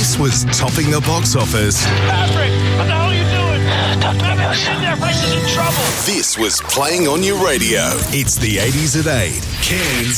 This was topping the box office. Patrick, what the hell are you doing? Talk to me, Moose. Their race is in trouble. This was playing on your radio. It's the 80s at 8. Cairns